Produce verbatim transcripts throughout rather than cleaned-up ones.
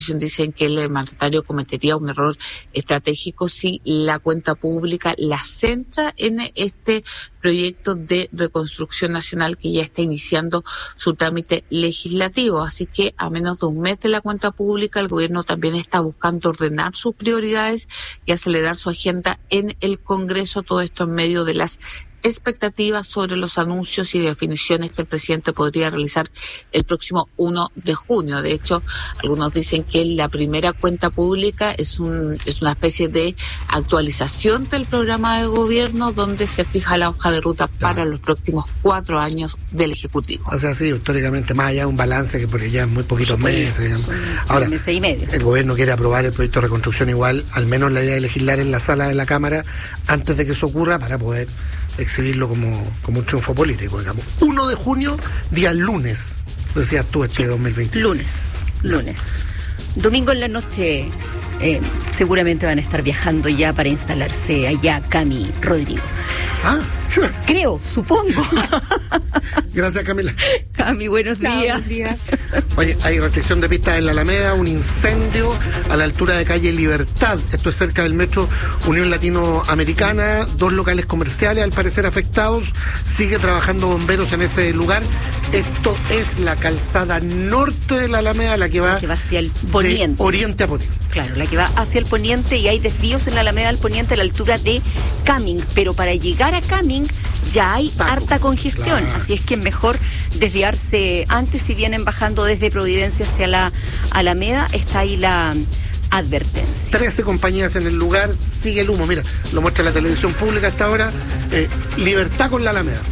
dicen que el mandatario cometería un error estratégico si la cuenta pública la centra en este proyecto de reconstrucción nacional que ya está iniciando su trámite legislativo. Así que a menos de un mes de la cuenta pública, el gobierno también está buscando ordenar sus prioridades y acelerar su agenda en el Congreso, todo esto en medio de las expectativas sobre los anuncios y definiciones que el presidente podría realizar el próximo primero de junio. De hecho, algunos dicen que la primera cuenta pública es un es una especie de actualización del programa de gobierno donde se fija la hoja de ruta para los próximos cuatro años del Ejecutivo. O sea, sí, históricamente más allá de un balance que porque ya en muy poquitos meses. Ahora, un mes y medio. El gobierno quiere aprobar el proyecto de reconstrucción igual, al menos la idea de legislar en la sala de la Cámara antes de que eso ocurra para poder exhibirlo como, como un triunfo político, digamos. primero de junio, día lunes, decías tú, este dos mil veintiséis. Lunes, lunes. Domingo en la noche, eh, seguramente van a estar viajando ya para instalarse allá Cami Rodrigo. Ah, sure. Creo, supongo. Gracias, Camila. Cami, buenos días. Buenos días. Oye, hay restricción de pistas en la Alameda, un incendio a la altura de calle Libertad. Esto es cerca del metro Unión Latinoamericana. Dos locales comerciales, al parecer, afectados. Sigue trabajando bomberos en ese lugar. Esto es la calzada norte de la Alameda, la que va, la que va hacia el poniente. De oriente a poniente. Claro, la que va hacia el poniente, y hay desvíos en la Alameda del Poniente a la altura de Cumming. Pero para llegar a Cumming ya hay Taco. harta congestión. Claro. Así es que es mejor desviarse antes. Si vienen bajando desde Providencia hacia la Alameda, está ahí la advertencia. Trece compañías en el lugar, sigue el humo. Mira, lo muestra la televisión pública hasta ahora. Eh, libertad con la Alameda.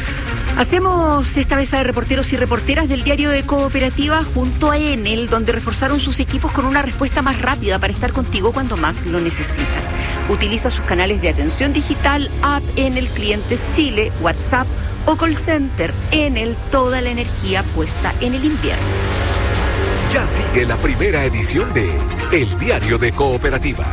Hacemos esta mesa de reporteros y reporteras del diario de Cooperativa junto a Enel, donde reforzaron sus equipos con una respuesta más rápida para estar contigo cuando más lo necesitas. Utiliza sus canales de atención digital, app Enel Clientes Chile, WhatsApp o call center. Enel, toda la energía puesta en el invierno. Ya sigue la primera edición de El Diario de Cooperativa.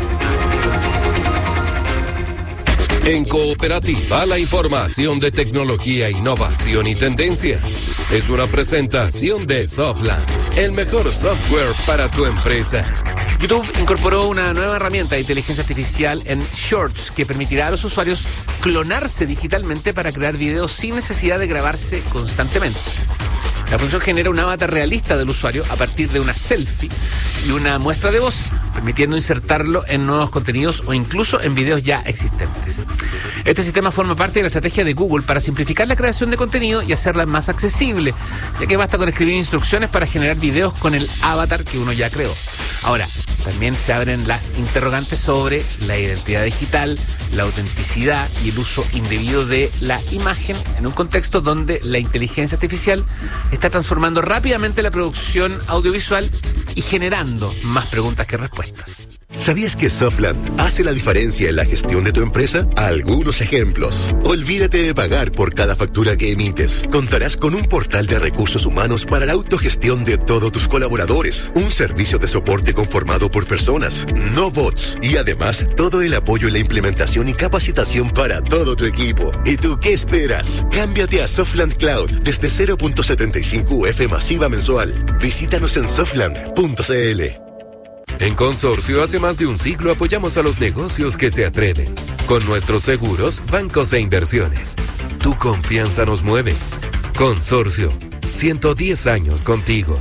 En Cooperativa, la información de tecnología, innovación y tendencias. Es una presentación de Softland, el mejor software para tu empresa. YouTube incorporó una nueva herramienta de inteligencia artificial en Shorts que permitirá a los usuarios clonarse digitalmente para crear videos sin necesidad de grabarse constantemente. La función genera un avatar realista del usuario a partir de una selfie y una muestra de voz, permitiendo insertarlo en nuevos contenidos o incluso en videos ya existentes. Este sistema forma parte de la estrategia de Google para simplificar la creación de contenido y hacerla más accesible, ya que basta con escribir instrucciones para generar videos con el avatar que uno ya creó. Ahora, también se abren las interrogantes sobre la identidad digital, la autenticidad y el uso indebido de la imagen en un contexto donde la inteligencia artificial está transformando rápidamente la producción audiovisual y generando más preguntas que respuestas. ¿Sabías que Softland hace la diferencia en la gestión de tu empresa? Algunos ejemplos. Olvídate de pagar por cada factura que emites. Contarás con un portal de recursos humanos para la autogestión de todos tus colaboradores. Un servicio de soporte conformado por personas, no bots. Y además, todo el apoyo en la implementación y capacitación para todo tu equipo. ¿Y tú qué esperas? Cámbiate a Softland Cloud desde cero punto setenta y cinco U F masiva mensual. Visítanos en softland punto c l. En Consorcio, hace más de un siglo apoyamos a los negocios que se atreven. Con nuestros seguros, bancos e inversiones. Tu confianza nos mueve. Consorcio, ciento diez años contigo.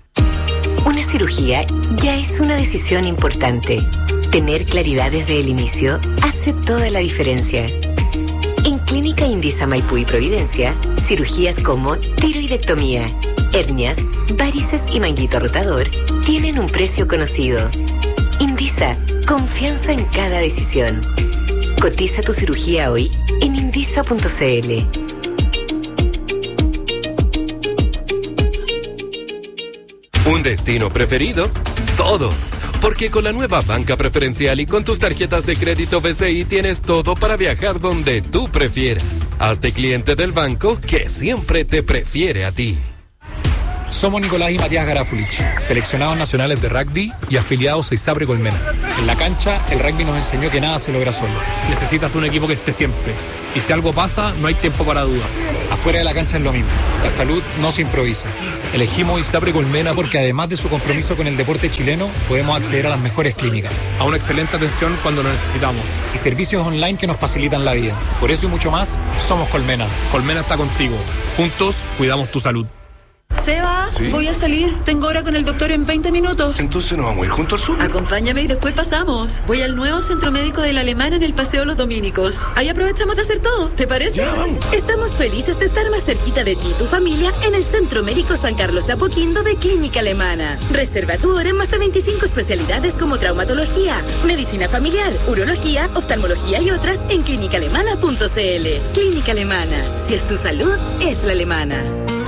Una cirugía ya es una decisión importante. Tener claridad desde el inicio hace toda la diferencia. En Clínica Indisa Maipú y Providencia, cirugías como tiroidectomía, hernias, varices y manguito rotador tienen un precio conocido. Indisa, confianza en cada decisión. Cotiza tu cirugía hoy en indisa punto c l. ¿Un destino preferido? Todos. Porque con la nueva banca preferencial y con tus tarjetas de crédito B C I tienes todo para viajar donde tú prefieras. Hazte cliente del banco que siempre te prefiere a ti. Somos Nicolás y Matías Garafulich, seleccionados nacionales de rugby y afiliados a ISAPRE Colmena. En la cancha, el rugby nos enseñó que nada se logra solo. Necesitas un equipo que esté siempre. Y si algo pasa, no hay tiempo para dudas. Afuera de la cancha es lo mismo. La salud no se improvisa. Elegimos ISAPRE Colmena porque además de su compromiso con el deporte chileno, podemos acceder a las mejores clínicas, a una excelente atención cuando lo necesitamos y servicios online que nos facilitan la vida. Por eso y mucho más, somos Colmena. Colmena está contigo. Juntos, cuidamos tu salud. Seba, ¿sí? Voy a salir. Tengo hora con el doctor en veinte minutos. Entonces nos vamos a ir junto al sur. Acompáñame y después pasamos. Voy al nuevo centro médico de la Alemana en el Paseo Los Dominicos. Ahí aprovechamos de hacer todo. ¿Te parece? Ya, vamos. Estamos felices de estar más cerquita de ti y tu familia en el Centro Médico San Carlos de Apoquindo de Clínica Alemana. Reserva tu hora en más de veinticinco especialidades como traumatología, medicina familiar, urología, oftalmología y otras en clínica alemana punto c l. Clínica Alemana. Si es tu salud, es la alemana.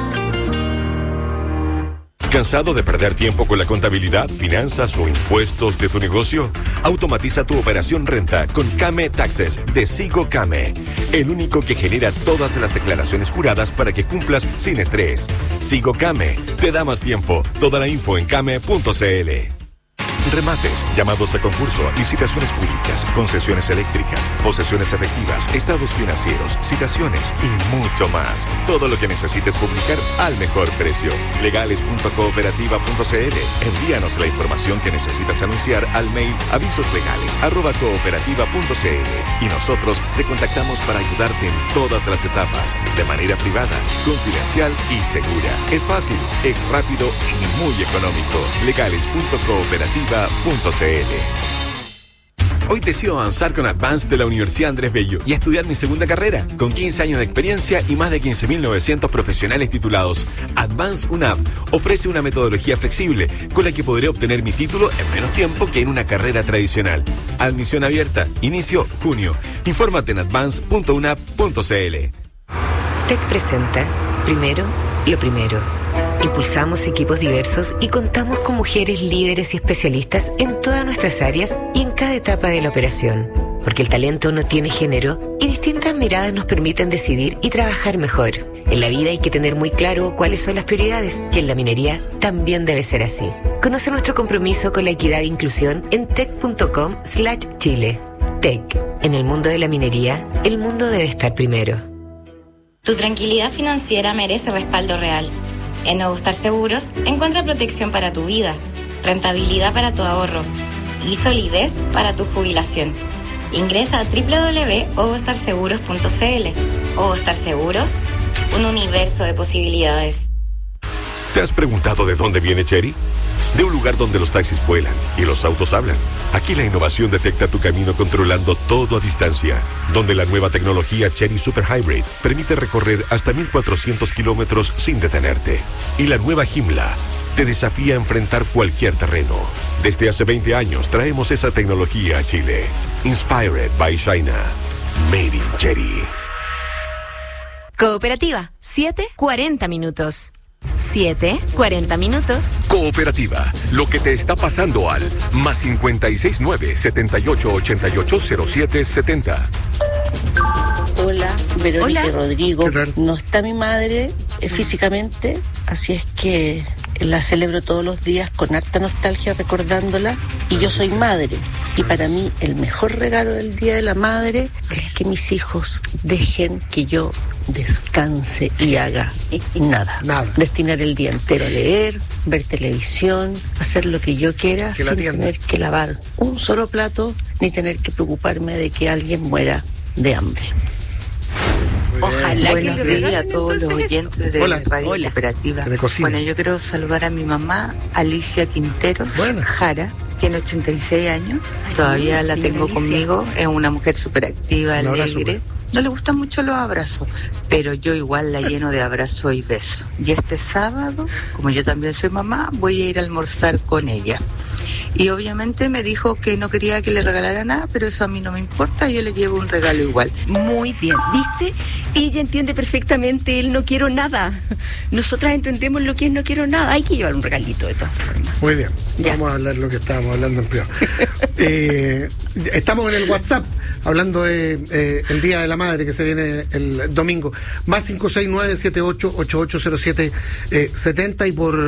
¿Cansado de perder tiempo con la contabilidad, finanzas o impuestos de tu negocio? Automatiza tu operación renta con Came Taxes de Sigo Came, el único que genera todas las declaraciones juradas para que cumplas sin estrés. Sigo Came te da más tiempo. Toda la info en came punto c l. Remates, llamados a concurso, licitaciones públicas, concesiones eléctricas, posesiones efectivas, estados financieros, citaciones y mucho más. Todo lo que necesites publicar al mejor precio. legales punto cooperativa punto c l. Envíanos la información que necesitas anunciar al mail avisoslegales arroba cooperativa punto c l y nosotros te contactamos para ayudarte en todas las etapas, de manera privada, confidencial y segura. Es fácil, es rápido y muy económico. legales punto cooperativa punto c l. Hoy decido avanzar con Advance de la Universidad Andrés Bello y estudiar mi segunda carrera, con quince años de experiencia y más de quince mil novecientos profesionales titulados. Advance UNAV ofrece una metodología flexible con la que podré obtener mi título en menos tiempo que en una carrera tradicional. Admisión abierta, inicio junio. Infórmate en advance punto unav punto c l. T E C presenta Primero, lo primero. Impulsamos equipos diversos y contamos con mujeres líderes y especialistas en todas nuestras áreas y en cada etapa de la operación. Porque el talento no tiene género y distintas miradas nos permiten decidir y trabajar mejor. En la vida hay que tener muy claro cuáles son las prioridades y en la minería también debe ser así. Conoce nuestro compromiso con la equidad e inclusión en tec punto com slash chile. T E C. En el mundo de la minería, el mundo debe estar primero. Tu tranquilidad financiera merece respaldo real. En Nuevo Star Seguros encuentra protección para tu vida, rentabilidad para tu ahorro y solidez para tu jubilación. Ingresa a doble u doble u doble u punto ovostar seguros punto c l. Ovostar Seguros, un universo de posibilidades. ¿Te has preguntado de dónde viene Chery? De un lugar donde los taxis vuelan y los autos hablan. Aquí la innovación detecta tu camino controlando todo a distancia. Donde la nueva tecnología Chery Super Hybrid permite recorrer hasta mil cuatrocientos kilómetros sin detenerte. Y la nueva Joomla te desafía a enfrentar cualquier terreno. Desde hace veinte años traemos esa tecnología a Chile. Inspired by China. Made in Chery. Cooperativa, siete cuarenta minutos. siete cuarenta minutos. Cooperativa, lo que te está pasando al más cincuenta y seis nueve, setenta y ocho ochenta y ocho cero siete setenta. Hola, Verónica Hola. y Rodrigo. ¿Qué tal? No está mi madre eh, físicamente, así es que la celebro todos los días con harta nostalgia recordándola. Y yo soy madre. Y para mí el mejor regalo del Día de la Madre es que mis hijos dejen que yo descanse y haga y, y nada. Nada. Destinar el día entero a leer, ver televisión, hacer lo que yo quiera Que la sin atienda. tener que lavar un solo plato ni tener que preocuparme de que alguien muera de hambre. Ojalá Buenos que le días a regalen todos los entonces eso. oyentes de Hola. Radio Hola. Cooperativa. Que me cocine. Bueno, yo quiero saludar a mi mamá, Alicia Quinteros Buena. Jara, tiene ochenta y seis años, Saludos, todavía la señora tengo Alicia. conmigo, es una mujer súper activa, Un abrazo, alegre. No le gustan mucho los abrazos, pero yo igual la lleno de abrazos y besos. Y este sábado, como yo también soy mamá, voy a ir a almorzar con ella. Y obviamente me dijo que no quería que le regalara nada, pero eso a mí no me importa, yo le llevo un regalo igual. Muy bien, ¿viste? Ella entiende perfectamente el no quiero nada. Nosotras entendemos lo que es no quiero nada. Hay que llevar un regalito de todas formas. Muy bien, Ya. vamos a hablar lo que estábamos hablando en privado. Eh, Estamos en el WhatsApp, hablando de eh, el Día de la Madre que se viene el domingo. Más cinco seis nueve siete ocho ocho ocho cero siete setenta y por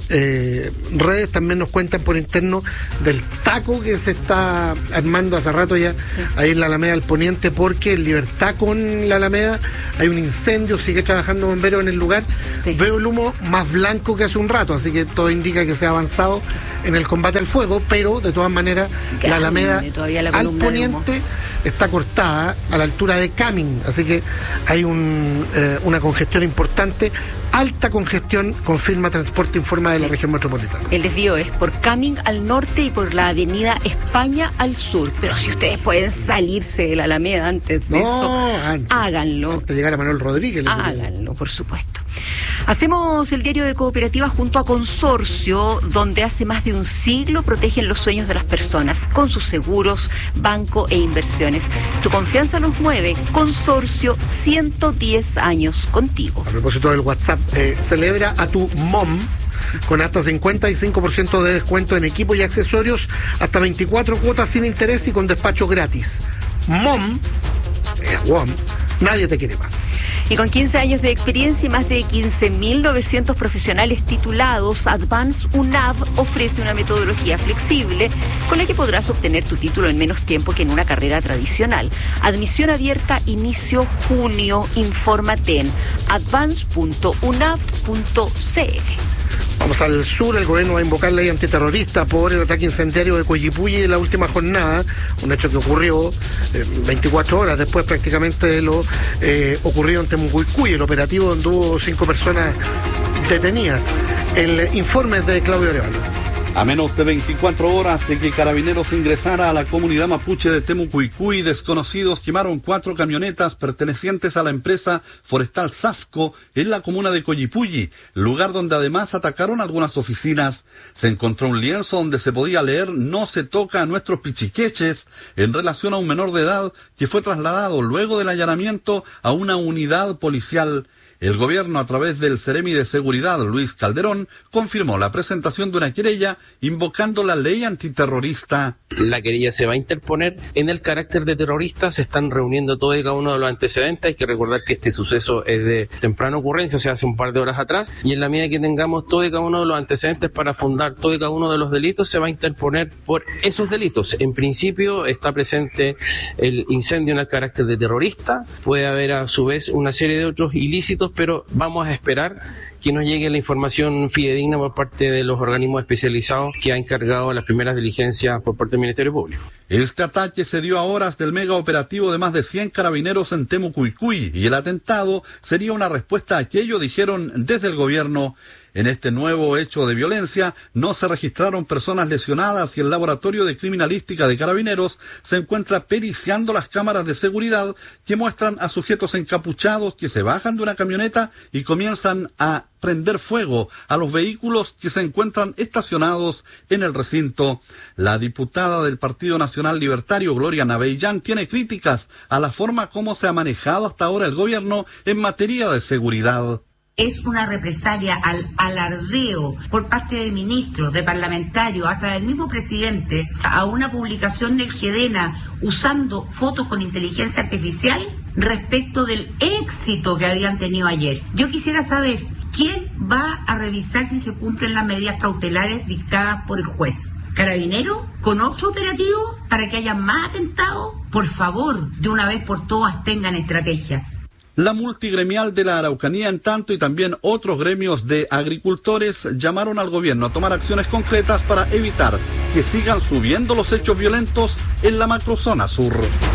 eh, redes también nos cuentan por interno del taco que se está armando hace rato ya, sí, ahí en la Alameda del Poniente, porque en Libertad con la Alameda hay un incendio, sigue trabajando bomberos en el lugar. Sí. Veo el humo más blanco que hace un rato, así que todo indica que se ha avanzado en el combate al fuego, pero de todas maneras la Alameda la al Poniente está cortada a la altura de Camin, así que hay un, eh, una congestión importante, alta congestión, confirma Transporte Informa de sí. la región metropolitana. El desvío es por Camin al norte y por la avenida España al sur, pero si ustedes pueden salirse de la Alameda antes de no, eso, antes, háganlo. Antes de llegar a Manuel Rodríguez. Háganlo, por supuesto. Hacemos el diario de Cooperativa junto a Consorcio, donde hace más de un siglo protegen los sueños de las personas con sus seguros, banco e inversiones. Tu confianza nos mueve. Consorcio, ciento diez años contigo. A propósito del WhatsApp, eh, celebra a tu mom con hasta cincuenta y cinco por ciento de descuento en equipo y accesorios, hasta veinticuatro cuotas sin interés y con despacho gratis. Mom, eh, mom, nadie te quiere más. Y con quince años de experiencia y más de quince mil novecientos profesionales titulados, Advance U N A V ofrece una metodología flexible con la que podrás obtener tu título en menos tiempo que en una carrera tradicional. Admisión abierta, inicio junio. Infórmate en advance punto unav punto c l. Vamos al sur. El gobierno va a invocar ley antiterrorista por el ataque incendiario de Coyipulli en la última jornada, un hecho que ocurrió eh, veinticuatro horas después prácticamente de lo eh, ocurrido en Temucuicui, el operativo donde hubo cinco personas detenidas. El informe es de Claudio Arevalo. A menos de veinticuatro horas de que Carabineros ingresara a la comunidad mapuche de Temucuicui, desconocidos quemaron cuatro camionetas pertenecientes a la empresa forestal Safco en la comuna de Coyipulli, lugar donde además atacaron algunas oficinas. Se encontró un lienzo donde se podía leer "No se toca a nuestros pichiqueches" en relación a un menor de edad que fue trasladado luego del allanamiento a una unidad policial. El gobierno, a través del Seremi de Seguridad, Luis Calderón, confirmó la presentación de una querella invocando la ley antiterrorista. La querella se va a interponer en el carácter de terrorista. Se están reuniendo todo y cada uno de los antecedentes. Hay que recordar que este suceso es de temprana ocurrencia, o sea, hace un par de horas atrás. Y en la medida que tengamos todo y cada uno de los antecedentes para fundar todo y cada uno de los delitos, se va a interponer por esos delitos. En principio está presente el incendio en el carácter de terrorista. Puede haber a su vez una serie de otros ilícitos, pero vamos a esperar que nos llegue la información fidedigna por parte de los organismos especializados que ha encargado las primeras diligencias por parte del Ministerio Público. Este ataque se dio a horas del mega operativo de más de cien carabineros en Temucuicui y el atentado sería una respuesta a aquello, dijeron desde el gobierno. En este nuevo hecho de violencia no se registraron personas lesionadas y el laboratorio de criminalística de Carabineros se encuentra periciando las cámaras de seguridad que muestran a sujetos encapuchados que se bajan de una camioneta y comienzan a prender fuego a los vehículos que se encuentran estacionados en el recinto. La diputada del Partido Nacional Libertario, Gloria Navellán, tiene críticas a la forma como se ha manejado hasta ahora el gobierno en materia de seguridad. Es una represalia al alardeo por parte de ministros, de parlamentarios, hasta del mismo presidente, a una publicación del GEDENA usando fotos con inteligencia artificial respecto del éxito que habían tenido ayer. Yo quisiera saber, ¿quién va a revisar si se cumplen las medidas cautelares dictadas por el juez? ¿Carabinero? ¿Con otro operativo para que haya más atentados? Por favor, de una vez por todas tengan estrategia. La multigremial de la Araucanía, en tanto, y también otros gremios de agricultores llamaron al gobierno a tomar acciones concretas para evitar que sigan subiendo los hechos violentos en la macrozona sur.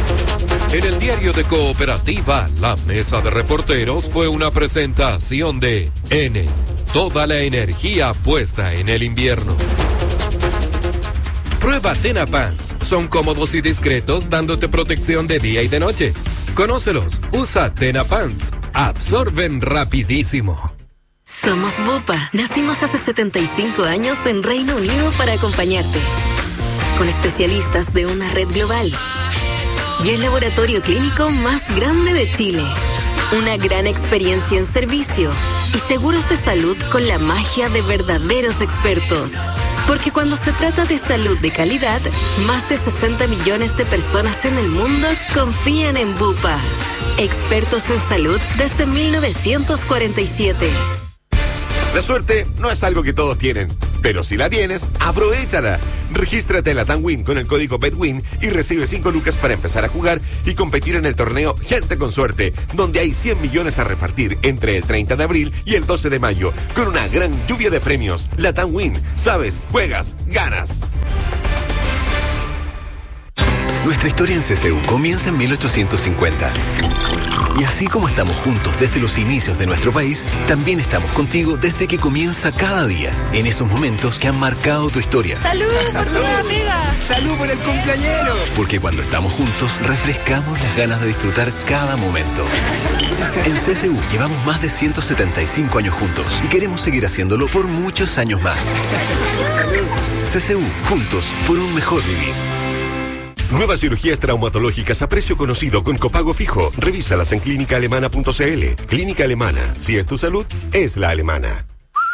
En el diario de Cooperativa, la mesa de reporteros fue una presentación de N, toda la energía puesta en el invierno. Prueba Tena Pants, son cómodos y discretos dándote protección de día y de noche. Conócelos, usa Tena Pants, absorben rapidísimo. Somos Bupa, nacimos hace setenta y cinco años en Reino Unido para acompañarte, con especialistas de una red global y el laboratorio clínico más grande de Chile. Una gran experiencia en servicio y seguros de salud con la magia de verdaderos expertos. Porque cuando se trata de salud de calidad, más de sesenta millones de personas en el mundo confían en Bupa. Expertos en salud desde mil novecientos cuarenta y siete. La suerte no es algo que todos tienen, pero si la tienes, aprovéchala. Regístrate en la TANWIN con el código BETWIN y recibe cinco lucas para empezar a jugar y competir en el torneo Gente con Suerte, donde hay cien millones a repartir entre el treinta de abril y el doce de mayo, con una gran lluvia de premios. La TANWIN, sabes, juegas, ganas. Nuestra historia en C C U comienza en mil ochocientos cincuenta. Y así como estamos juntos desde los inicios de nuestro país, también estamos contigo desde que comienza cada día, en esos momentos que han marcado tu historia. ¡Salud por tu nueva pega! ¡Salud por el cumpleañero! Porque cuando estamos juntos, refrescamos las ganas de disfrutar cada momento. En C C U llevamos más de ciento setenta y cinco años juntos y queremos seguir haciéndolo por muchos años más. C C U, juntos por un mejor vivir. Nuevas cirugías traumatológicas a precio conocido con copago fijo. Revísalas en clínica alemana punto c l. Clínica Alemana. Si es tu salud, es la alemana.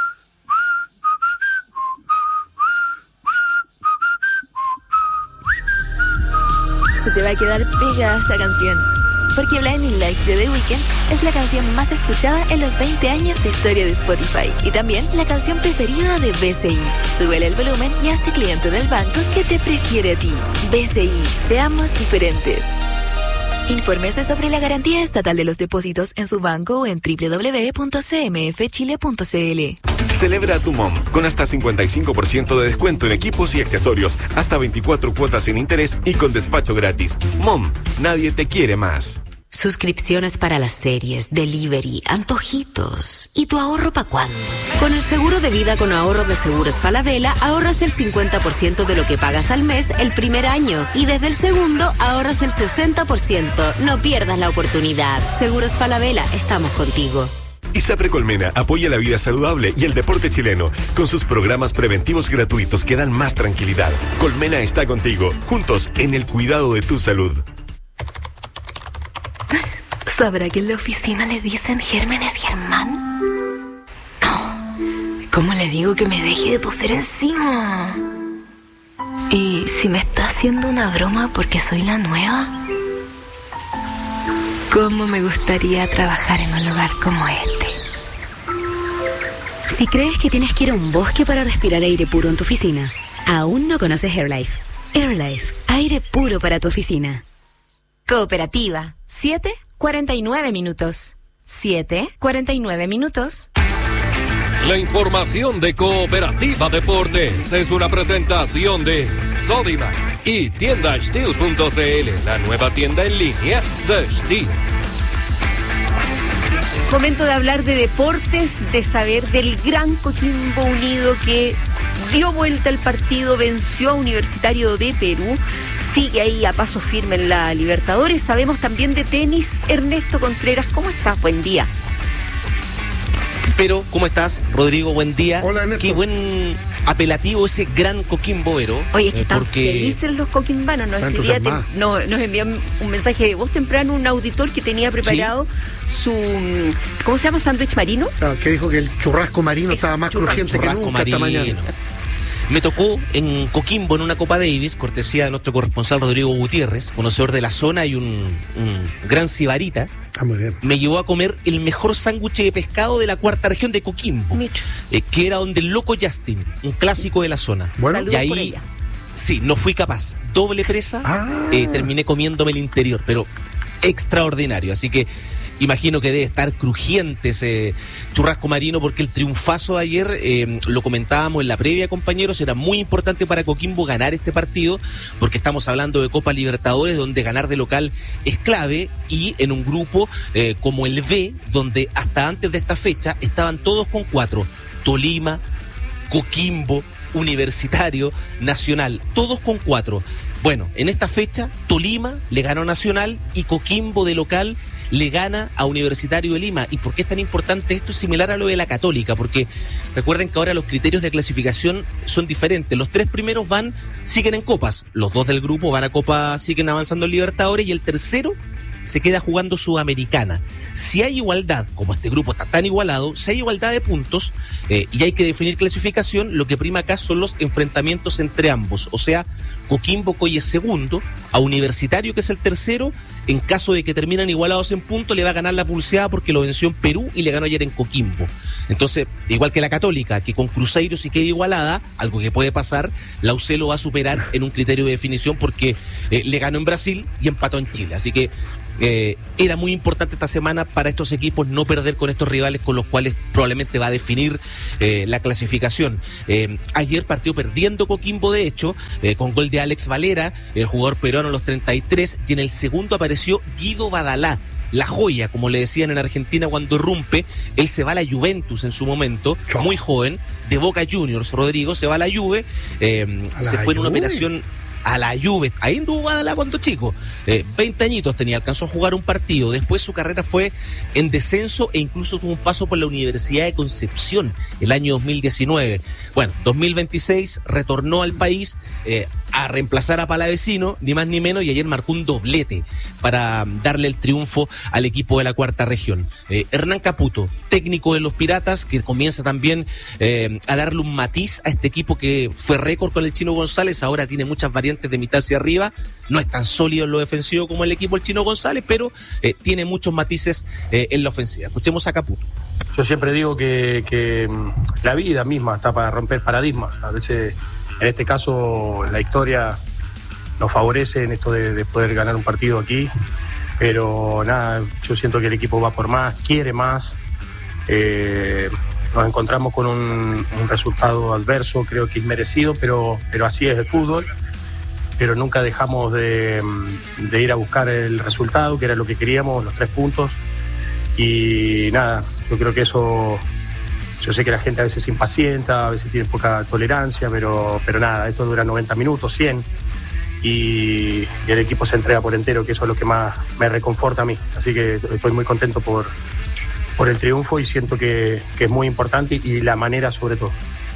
Se te va a quedar pegada esta canción. Porque Blinding Lights de The Weeknd es la canción más escuchada en los veinte años de historia de Spotify. Y también la canción preferida de B C I. Súbele el volumen y hazte cliente del banco que te prefiere a ti. B C I, seamos diferentes. Infórmese sobre la garantía estatal de los depósitos en su banco o en doble u doble u doble u punto c m f chile punto c l. Celebra a tu mom con hasta cincuenta y cinco por ciento de descuento en equipos y accesorios, hasta veinticuatro cuotas sin interés y con despacho gratis. Mom, nadie te quiere más. Suscripciones para las series, delivery, antojitos. ¿Y tu ahorro para cuándo? Con el seguro de vida con ahorro de Seguros Falabella ahorras el cincuenta por ciento de lo que pagas al mes el primer año y desde el segundo ahorras el sesenta por ciento. No pierdas la oportunidad. Seguros Falabella, estamos contigo. ISAPRE Colmena apoya la vida saludable y el deporte chileno con sus programas preventivos gratuitos que dan más tranquilidad. Colmena está contigo, juntos en el cuidado de tu salud. ¿Sabrá que en la oficina le dicen Gérmenes Germán? No. ¿Cómo le digo que me deje de toser encima? ¿Y si me está haciendo una broma porque soy la nueva? ¿Cómo me gustaría trabajar en un lugar como este? Si crees que tienes que ir a un bosque para respirar aire puro en tu oficina, aún no conoces AirLife. AirLife, aire puro para tu oficina. Cooperativa, siete cuarenta y nueve minutos. siete cuarenta y nueve minutos. La información de Cooperativa Deportes es una presentación de Sodimac y tienda Steel punto c l, la nueva tienda en línea de Steel. Momento de hablar de deportes, de saber del gran Coquimbo Unido que dio vuelta al partido, venció a Universitario de Perú, sigue ahí a paso firme en la Libertadores. Sabemos también de tenis. Ernesto Contreras, ¿cómo estás? Buen día. Pero, ¿cómo estás, Rodrigo? Buen día. Hola, Ernesto. Qué buen apelativo ese gran Coquimboero. Oye, es que eh, están porque... felices los coquimbanos. Nos, escribía tem- no, nos envían un mensaje de voz temprano, un auditor que tenía preparado ¿Sí? su, ¿cómo se llama? Sándwich marino. Ah, que dijo que el churrasco marino es estaba más churrasco, crujiente que nunca marino. Esta mañana. Me tocó en Coquimbo, en una Copa Davis, cortesía de nuestro corresponsal Rodrigo Gutiérrez, conocedor de la zona y un, un gran sibarita. Ah, muy bien. Me llevó a comer el mejor sándwich de pescado de la cuarta región de Coquimbo, eh, que era donde el Loco Justin, un clásico de la zona. Bueno, y ahí, sí, no fui capaz. Doble presa, ah. eh, terminé comiéndome el interior, pero extraordinario. Así que imagino que debe estar crujiente ese churrasco marino, porque el triunfazo de ayer, eh, lo comentábamos en la previa, compañeros, era muy importante para Coquimbo ganar este partido, porque estamos hablando de Copa Libertadores, donde ganar de local es clave, y en un grupo eh, como el B, donde hasta antes de esta fecha estaban todos con cuatro: Tolima, Coquimbo, Universitario, Nacional, todos con cuatro. Bueno, en esta fecha Tolima le ganó a Nacional y Coquimbo de local le gana a Universitario de Lima. ¿Y por qué es tan importante esto? Es similar a lo de la Católica, porque recuerden que ahora los criterios de clasificación son diferentes. Los tres primeros van, siguen en copas, los dos del grupo van a Copa, siguen avanzando en Libertadores, y el tercero se queda jugando Sudamericana. Si hay igualdad, como este grupo está tan igualado, si hay igualdad de puntos eh, y hay que definir clasificación, lo que prima acá son los enfrentamientos entre ambos. O sea, Coquimbo Coy es segundo, a Universitario, que es el tercero, en caso de que terminan igualados en puntos, le va a ganar la pulseada porque lo venció en Perú y le ganó ayer en Coquimbo. Entonces, igual que la Católica, que con Cruzeiro si queda igualada, algo que puede pasar, la U C lo va a superar en un criterio de definición porque eh, le ganó en Brasil y empató en Chile. Así que Eh, era muy importante esta semana para estos equipos no perder con estos rivales con los cuales probablemente va a definir eh, la clasificación. Eh, ayer partió perdiendo Coquimbo, de hecho, eh, con gol de Alex Valera, el jugador peruano a los treinta y tres, y en el segundo apareció Guido Badalá, la joya, como le decían en Argentina cuando irrumpe. Él se va a la Juventus en su momento, muy joven, de Boca Juniors. Rodrigo se va a la Juve, eh, se fue en una operación a la Juve, ahí anduvo Badalá cuando chico, eh, veinte añitos tenía, alcanzó a jugar un partido, después su carrera fue en descenso e incluso tuvo un paso por la Universidad de Concepción el año dos mil diecinueve. Bueno, dos mil veintiséis retornó al país eh, a reemplazar a Palavecino, ni más ni menos, y ayer marcó un doblete para darle el triunfo al equipo de la cuarta región. Eh, Hernán Caputo, técnico de los Piratas, que comienza también eh, a darle un matiz a este equipo que fue récord con el Chino González, ahora tiene muchas variantes de mitad hacia arriba, no es tan sólido en lo defensivo como el equipo del Chino González, pero eh, tiene muchos matices eh, en la ofensiva. Escuchemos a Caputo. Yo siempre digo que, que la vida misma está para romper paradigmas. A veces, en este caso, la historia nos favorece en esto de, de poder ganar un partido aquí, pero nada, yo siento que el equipo va por más, quiere más. Eh, nos encontramos con un, un resultado adverso, creo que inmerecido, pero, pero así es el fútbol. Pero nunca dejamos de, de ir a buscar el resultado, que era lo que queríamos, los tres puntos. Y nada, yo creo que eso, yo sé que la gente a veces se impacienta, a veces tiene poca tolerancia, pero, pero nada, esto dura noventa minutos, cien, y, y el equipo se entrega por entero, que eso es lo que más me reconforta a mí. Así que estoy muy contento por, por el triunfo y siento que, que es muy importante y, y la manera sobre todo.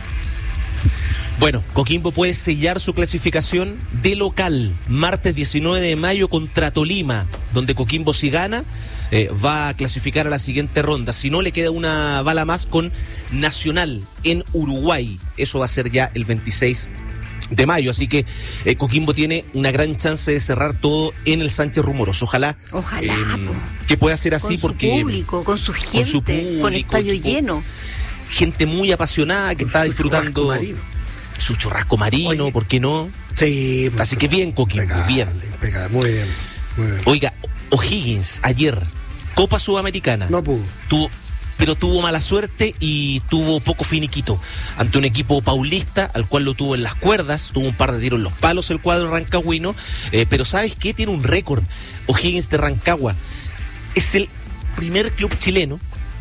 Bueno, Coquimbo puede sellar su clasificación de local, martes diecinueve de mayo contra Tolima, donde Coquimbo si gana, eh, va a clasificar a la siguiente ronda. Si no, le queda una bala más con Nacional en Uruguay. Eso va a ser ya el veintiséis de mayo, así que eh, Coquimbo tiene una gran chance de cerrar todo en el Sánchez Rumoroso. Ojalá, Ojalá eh, que pueda ser así, con porque su público, con su gente, con, su público, con estadio tipo, lleno, gente muy apasionada que con está su disfrutando su churrasco marino. Oye, ¿por qué no? Sí, así que bien, Coquimbo, impecable, bien. Impecable, muy bien, muy bien. Oiga, O'Higgins ayer, Copa Sudamericana. No pudo. Tuvo, pero tuvo mala suerte y tuvo poco finiquito ante un equipo paulista al cual lo tuvo en las cuerdas, tuvo un par de tiros en los palos el cuadro rancagüino, eh, pero ¿sabes qué? Tiene un récord O'Higgins de Rancagua. Es el primer club chileno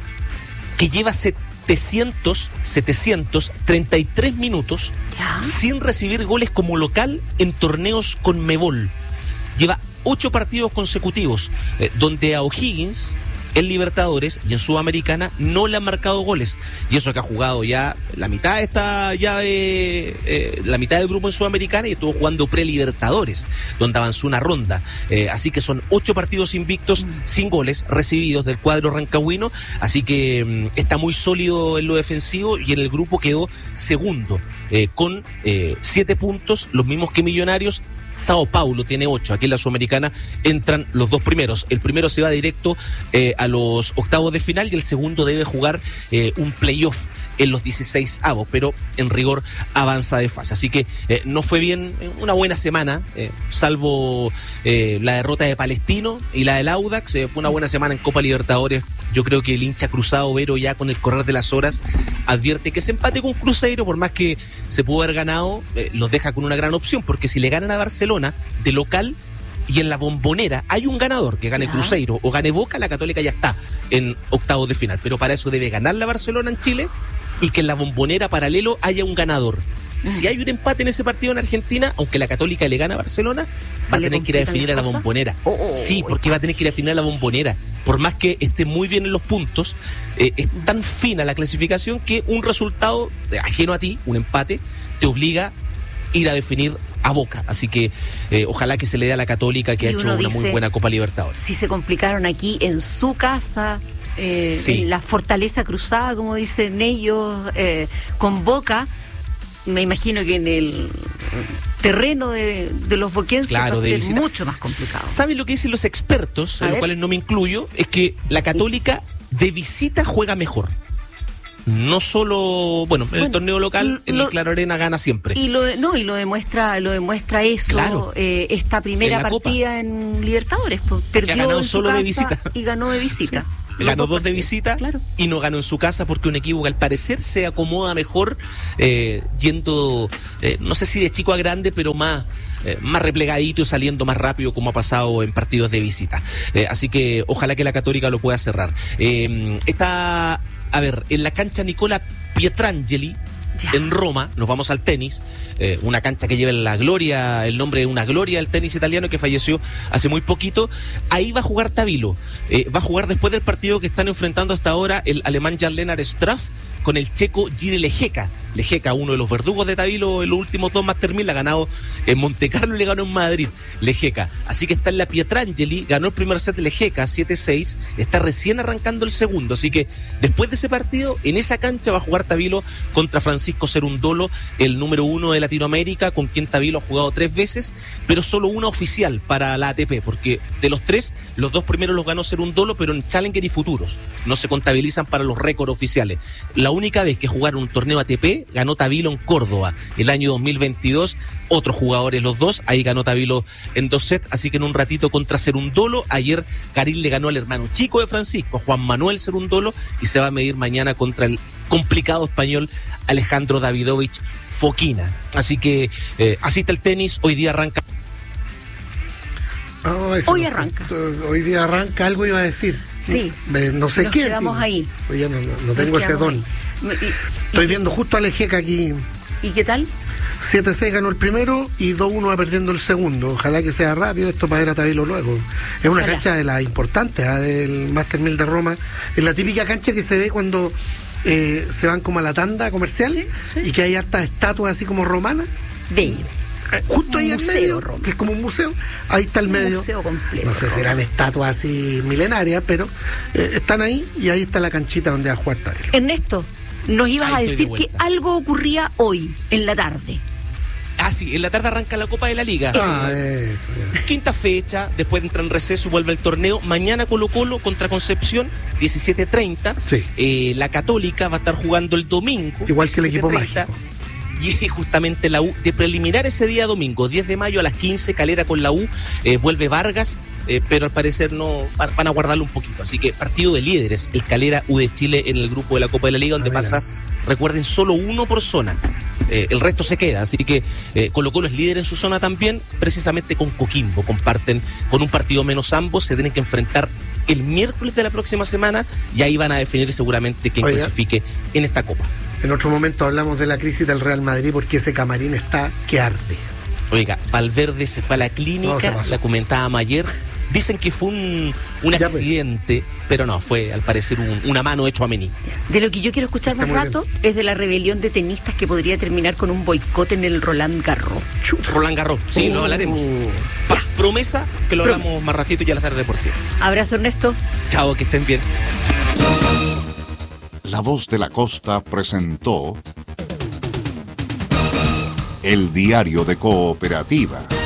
que lleva setecientos, setecientos treinta y tres minutos ¿Ya? sin recibir goles como local en torneos Conmebol. Lleva ocho partidos consecutivos eh, donde a O'Higgins en Libertadores y en Sudamericana no le han marcado goles, y eso que ha jugado ya la mitad está ya eh, eh, la mitad del grupo en Sudamericana y estuvo jugando pre-Libertadores donde avanzó una ronda, eh, así que son ocho partidos invictos mm. sin goles recibidos del cuadro rancagüino, así que mm, está muy sólido en lo defensivo y en el grupo quedó segundo eh, con eh, siete puntos, los mismos que Millonarios. Sao Paulo tiene ocho, aquí en la Sudamericana entran los dos primeros, el primero se va directo eh, a los octavos de final y el segundo debe jugar eh, un playoff en los dieciséis avos, pero en rigor avanza de fase, así que eh, no fue bien, una buena semana, eh, salvo eh, la derrota de Palestino y la del Audax, eh, fue una buena semana en Copa Libertadores. Yo creo que el hincha cruzado Vero ya con el correr de las horas advierte que ese empate con Cruzeiro, por más que se pudo haber ganado, eh, los deja con una gran opción, porque si le ganan a Barcelona de local y en la Bombonera hay un ganador, que gane Cruzeiro o gane Boca, la Católica ya está en octavos de final, pero para eso debe ganar la Barcelona en Chile y que en la Bombonera paralelo haya un ganador. Si hay un empate en ese partido en Argentina, aunque la Católica le gana a Barcelona, va a tener que ir a definir a la Bombonera. Oh, oh, sí, porque va a tener que ir a definir a la Bombonera. Por más que esté muy bien en los puntos, eh, es tan fina la clasificación que un resultado ajeno a ti, un empate, te obliga a ir a definir a Boca. Así que eh, ojalá que se le dé a la Católica, que Y ha hecho uno una dice, muy buena Copa Libertadores. Si se complicaron aquí en su casa, eh, Sí. en la fortaleza cruzada, como dicen ellos, eh, con Boca, me imagino que en el terreno de, de los boquenses Claro, va a de ser visita. mucho más complicado. ¿Saben lo que dicen los expertos, A en los ver. cuales no me incluyo? Es que la Católica de visita juega mejor. No solo, bueno, en el Bueno, torneo local, en lo- el Claro Arena gana siempre. Y lo de- no, y lo demuestra, lo demuestra eso, Claro. eh, esta primera En la Copa. partida en Libertadores, pues, perdió ganado en su solo de casa visita. y ganó de visita. Los Ganó dos de partidos. visita Claro. y no ganó en su casa porque un equipo que al parecer se acomoda mejor eh, yendo, eh, no sé si de chico a grande, pero más, eh, más replegadito y saliendo más rápido como ha pasado en partidos de visita. Eh, así que ojalá que la Católica lo pueda cerrar. Eh, está, a ver, en la cancha Nicola Pietrangeli, en Roma, nos vamos al tenis, eh, una cancha que lleva la gloria, el nombre de una gloria del tenis italiano que falleció hace muy poquito. Ahí va a jugar Tabilo, eh, va a jugar después del partido que están enfrentando hasta ahora el alemán Jan-Lennart Straff con el checo Jiri Lejeka. Lejeka, uno de los verdugos de Tabilo en los últimos dos Master mil, ha ganado en Monte Carlo y le ganó en Madrid, Lejeka. Así que está en la Pietrangeli, ganó el primer set de Lejeka, siete seis, está recién arrancando el segundo, así que después de ese partido, en esa cancha va a jugar Tabilo contra Francisco Cerundolo, el número uno de Latinoamérica, con quien Tabilo ha jugado tres veces, pero solo una oficial para la A T P, porque de los tres, los dos primeros los ganó Cerundolo, pero en Challenger y Futuros, no se contabilizan para los récords oficiales. La única vez que jugaron un torneo A T P, ganó Tabilo en Córdoba el año dos mil veintidós, otros jugadores los dos, ahí ganó Tabilo en dos sets, así que en un ratito contra Cerundolo. Ayer Garín le ganó al hermano chico de Francisco, Juan Manuel Cerundolo, y se va a medir mañana contra el complicado español Alejandro Davidovich Fokina. Así que eh, así está el tenis, hoy día arranca. Ay, se Hoy nos- arranca. Hoy día arranca, algo iba a decir. Sí. Eh, no sé Nos qué. quedamos sí. ahí. Pues ya no, no- no Nos tengo ese quedamos don. ahí. Y- Estoy viendo justo a Lejeca aquí. ¿Y qué tal? siete seis ganó el primero y dos uno va perdiendo el segundo. Ojalá que sea rápido esto para ver a Tabilo luego. Es una Ojalá. cancha de las importantes, ¿ah? Del Master mil de Roma. Es la típica cancha que se ve cuando eh, se van como a la tanda comercial y que hay hartas estatuas así como romanas. Bello. Eh, Justo ahí Un en museo, medio, Roma. que es como un museo, ahí está el Un medio. museo completo, No sé si Roma. eran estatuas así milenarias, pero eh, están ahí y ahí está la canchita donde va a jugar Tabilo. Ernesto, nos ibas Ahí a estoy de decir que vuelta. algo ocurría hoy, en la tarde. Ah, sí, en la tarde arranca la Copa de la Liga. Ah, eso, ya. Quinta fecha, después entra en receso, vuelve el torneo. Mañana Colo Colo contra Concepción, diecisiete treinta. Sí. Eh, la Católica va a estar jugando el domingo. Igual que el equipo diecisiete treinta. Y justamente la U, de preliminar ese día domingo, diez de mayo a las quince, Calera con la U, eh, vuelve Vargas, eh, pero al parecer no van van a guardarlo un poquito. Así que partido de líderes, el Calera U de Chile en el grupo de la Copa de la Liga, donde Ah, mira. pasa, recuerden, solo uno por zona. Eh, el resto se queda, así que eh, Colo Colo es líder en su zona también, precisamente con Coquimbo, comparten con un partido menos ambos, se tienen que enfrentar el miércoles de la próxima semana y ahí van a definir seguramente quién Oiga. clasifique en esta Copa. En otro momento hablamos de la crisis del Real Madrid porque ese camarín está que arde. Oiga, Valverde se fue a la No, se clínica, pasó. la comentábamos ayer. Dicen que fue un, un Ya, pues. accidente, pero no, fue al parecer un- una mano hecho a mení. De lo que yo quiero escuchar más Está muy rato es de la rebelión de tenistas que podría terminar con un boicot en el Roland Garros. Roland Garros, sí, Uh. lo hablaremos. Pa- promesa que lo Promesa. hablamos más ratito y a la tarde deportiva. Abrazo, Ernesto. Chao, que estén bien. La Voz de la Costa presentó El Diario de Cooperativa.